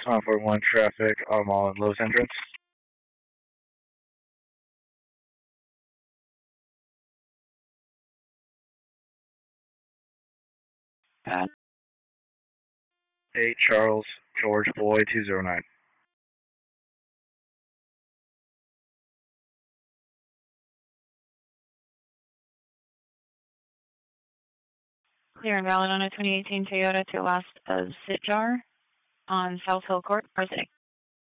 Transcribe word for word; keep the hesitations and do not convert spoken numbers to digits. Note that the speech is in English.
Tom forty-one traffic, Automall and Lowe's entrance. Pat. eight Charles George Boy two zero nine. Clear and valid on a twenty eighteen Toyota to last of Sitjar on South Hill Court, Parsec.